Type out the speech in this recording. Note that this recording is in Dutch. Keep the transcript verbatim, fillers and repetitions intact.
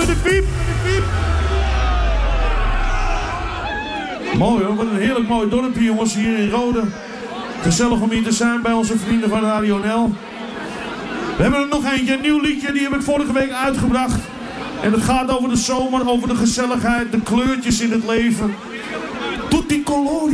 de piep. Mooi hoor, wat een heerlijk mooi dorpje jongens hier in Rode. Gezellig om hier te zijn bij onze vrienden van Radio N L. We hebben er nog eentje, een nieuw liedje, die heb ik vorige week uitgebracht. En het gaat over de zomer, over de gezelligheid, de kleurtjes in het leven. Tutti colori.